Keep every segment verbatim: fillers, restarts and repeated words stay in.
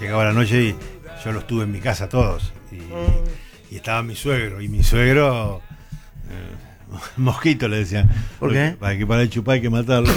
llegaba la noche y yo los tuve en mi casa todos. Y, mm. y estaba mi suegro, y mi suegro, eh, mosquito le decían. ¿Por qué? Para que para el chupar hay que matarlo.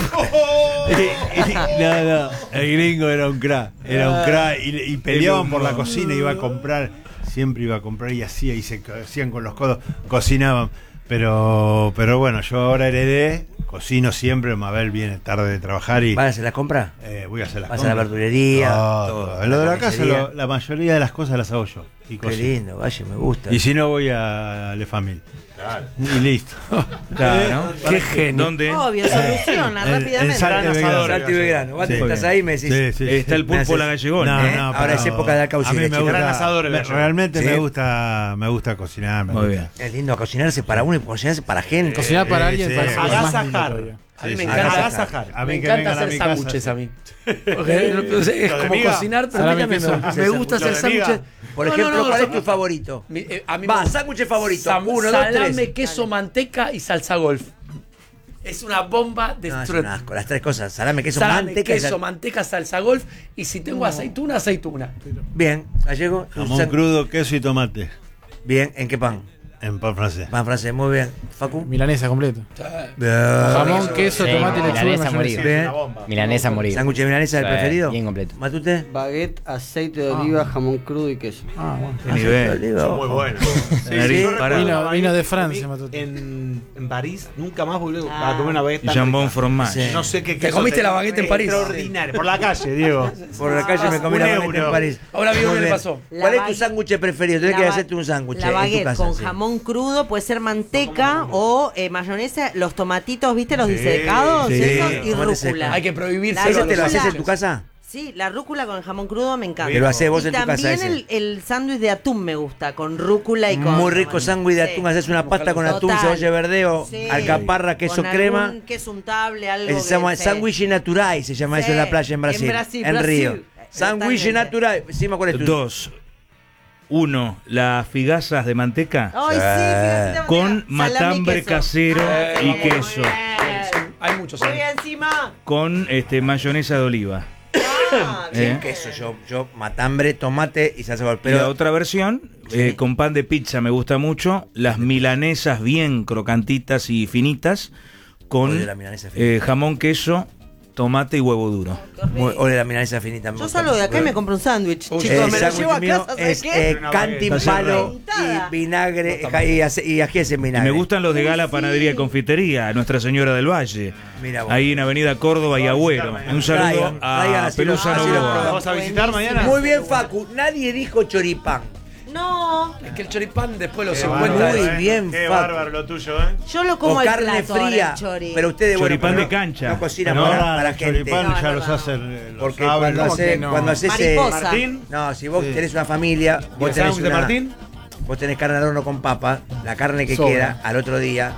no, no, el gringo era un crack, era un crack, y, y peleaban por la cocina, iba a comprar, siempre iba a comprar y hacía, y se hacían con los codos, cocinaban. Pero, pero bueno, yo ahora heredé, cocino siempre. Mabel viene tarde de trabajar y... ¿Vas a hacer las compras? Eh, voy a hacer las ¿Vas compras. a la verdulería? No, todo. todo. Lo de la casa, lo, la mayoría de las cosas las hago yo. Y Qué lindo, vaya, me gusta. Y si no, voy a Le Famille. Claro. Y listo. Claro. Qué genio. ¿Dónde? Obvio, soluciona En- rápidamente. en Salta de Belgrano. Salto y Belgrano. Vos Sí. estás ahí y me decís. Sí, sí, sí. Está el Me pulpo haces- la gallegona. No, ¿eh? no, Ahora pero es época de alcaucil. a mí me chicos. gusta, Gran asador el me- gallo. realmente Sí. me gusta me gusta cocinar. Me Muy gusta. bien. Es lindo cocinarse para uno y cocinarse para gente. Cocinar para Eh, alguien sí. parece lo más lindo Agasajar. todavía. A mí Sí, me sí. encanta Agasajar. agasajar. A mí Me que encanta vengan a hacer mi casa. sándwiches a mí. Porque, no sé, es ¿Lo de como miga? cocinar, pero a Salame mí también queso. me, me gusta ¿Lo hacer de miga? sándwiches. Por No, ejemplo, no, no, ¿cuál es son- tu favorito? Mi- eh, a mí Va, me- sándwich favorito. Sam- Uno, dos, salame, tres. queso, manteca y salsa golf. Es una bomba de No, es un asco. Las tres cosas. Salame, queso, salame, manteca. y queso, sal- manteca, salsa golf. Y si tengo aceituna, aceituna. Bien, gallego. Jamón San- crudo, queso y tomate. Bien, ¿en qué pan? En pan francés. Pan francés, muy bien. Facu. Milanesa completo. Bien. Jamón, queso, Sí, tomate, lechuga y milanesa mayonesa. Bien. Milanesa a morir. ¿Sándwich de milanesa el Sí, preferido? bien completo. ¿Matute? Baguette, aceite de oliva, jamón crudo y queso. Ah, bueno. Qué nivel. Oliva. Muy bueno. Nariz sí. parada. Vino, vino de Francia, Matute. En, en París nunca más volví Ah. a comer una baguette Y tan jambón rica. fromage. Sí. No sé qué ¿Te queso comiste tenía. la baguette en París? Extraordinario. Por la calle, Diego. Por la calle me comí Un la baguette euro. en París. Ahora vi Muy lo que le bien. pasó. La ¿Cuál es tu baguette- sándwich preferido? Tienes La que ba- hacerte un sándwich La en tu baguette casa. con sí. jamón crudo, puede ser manteca o eh, mayonesa, los tomatitos, ¿viste? Los disecados, sí. esos, y Tomate seco. rúcula. Hay que prohibirse. La ¿Ese te lo rúcula- haces en tu casa? Sí, la rúcula con el jamón crudo me encanta. Que lo haces vos y en tu casa también ese. el, el sándwich de atún me gusta, con rúcula y con... Muy rico sándwich de atún. Sí. Haces una pasta con atún, Total. cebolla verdeo, Sí. alcaparra, queso Con crema. algún queso untable, algo Se que llama se- sándwich natural, se llama Sí, eso en la playa en en Brasil. Brasil, en Brasil. Río. Sándwich Totalmente. natural. Encima, ¿cuál es tu? Dos. Uno, las figazas de manteca Ay, sí, fíjate, fíjate, con salame y matambre queso. casero Ah, y muy queso. bien. Hay muchos. Muy bien, encima. Con este mayonesa de oliva. Ah, bien. ¿Eh? Queso, yo, yo, matambre, tomate y salsa golf. Pero la Pero otra versión, eh, con pan de pizza me gusta mucho. Las milanesas bien crocantitas y finitas. Con Odio la milanesa finita. eh, jamón, queso, tomate y huevo duro. muy, ole la milanesa finita. me Yo gusta salgo de acá y mucho. me compro un sándwich. Uy, Chicos, El me lo sándwich llevo a mío casa, ¿sabes es qué? eh, canti, Está palo cerrado. y vinagre y, ace- y ají ese Y vinagre. me gustan los de Gala Panadería y Confitería, Nuestra Señora del Valle. Mira vos. Ahí en Avenida Córdoba y Agüero. Un saludo Traigan, traigan a así lo- Pelusa así lo Novoa. probamos. ¿Vamos a visitar mañana? Muy bien, Facu. Nadie dijo choripán. No, Es que el choripán después de los Qué cincuenta. bárbaro, Muy eh. bien, Qué Facu. bárbaro lo tuyo, ¿eh? yo lo como O al carne plato ahora, fría. el chori. Pero ustedes, bueno, Choripán pero de cancha. No cocinan No, para, ahora para los gente. choripanes No, ya no, los no. hacen eh, los Porque saben, cuando ¿no? haces, no? cuando haces eh, Mariposa. Martín. no, si vos Sí. tenés una familia, ¿Y vos el tenés sándwich de una, Martín? vos tenés carne al horno con papa, la carne que Sobra. queda al otro día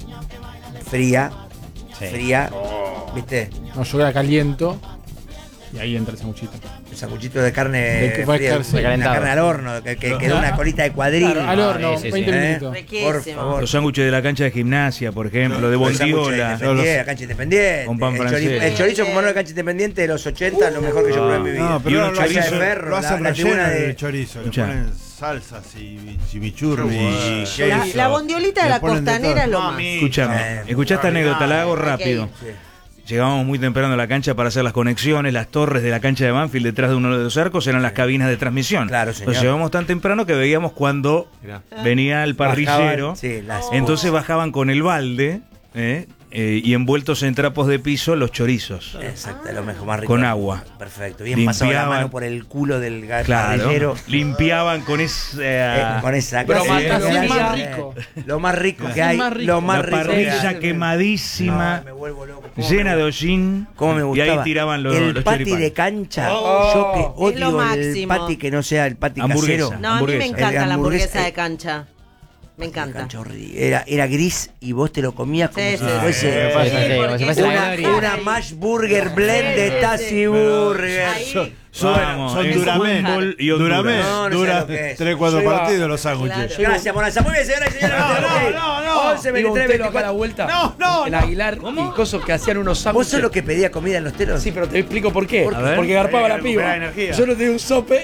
fría, Sí. fría, ¿viste? No, yo la caliento y ahí entra el sanguchito. Un sanguchito de carne De que va a fría, quedar seco. una Recalentado. carne al horno, que, que queda una colita de cuadril. Claro, al horno, sí, sí, veinte sí. minutos. Por Riquísimo. favor. Los sándwiches de la cancha de gimnasia, por ejemplo, de El sándwich bondiola. independiente, la cancha independiente. Con pan el, francés. chori- el chorizo como no la cancha independiente de los ochenta es lo mejor que yo probé en mi vida. No, Y pero unos ahora lo chorizos- hacen, de ferro, lo hacen la- la tribuna relleno de- de chorizo. Le Escuchá. ponen salsas y chimichurri y queso. La, la bondiolita de Le la ponen de costanera es todo. lo más. Escúchame, Eh, escuchá esta anécdota, la hago rápido. Sí. Llegábamos muy temprano a la cancha para hacer las conexiones, las torres de la cancha de Banfield detrás de uno de los arcos eran las cabinas de transmisión. Claro, señor. Nos llevamos tan temprano que veíamos cuando venía el parrillero. Bajaban, sí, las- Entonces bajaban con el balde ¿eh? Eh, y envueltos en trapos de piso los chorizos. Exacto, lo mejor más rico. Con agua. Perfecto. Bien pasado la Limpiaban. mano por el culo del ga- Claro. parrillero. Limpiaban con esa... Eh, con esa Pero cosa. mata, Eh, sí, eh, más rico. Lo más rico que Es hay. más rico. Lo más la rico que parrilla hay. quemadísima, No, me vuelvo loco. ¿Cómo llena me- de hollín. ¿Cómo me Y gustaba? ahí tiraban los, el los pati choripanes. de cancha. Oh. Yo que Es lo odio el máximo. pati que no sea el pati Hamburguesa. casero. No, a mí me Hamburguesa. encanta El la hamburguesa hamburguesa, de eh, cancha. Me encanta. Cancha horrible. Era, era gris y vos te lo comías como Sí, si sí, sí. fuese Eh, Sí, sí, sí, porque como si fuese es la una, gloria. una mash burger blend de sí, Tassi sí. Burger. Ahí. Son, Vamos, son en Duramen. fútbol y Honduras. Duramen No, no sé dura lo que es. tres cuatro Yo iba- partidos los sándwiches. Claro. Gracias, Monalza. Muy bien, señoras y señores. No, nos tenemos que ir. no, no, no. once, Iba un veintitrés, telo acá a la veinticuatro. vuelta. No, no, El no. Aguilar y Coso que hacían unos ¿Vos sándwiches. sos lo que pedía comida en los telos? Sí, pero te explico por qué. A ver. Porque garpaba Hay que la piba. recuperar energía. Yo no tenía un sope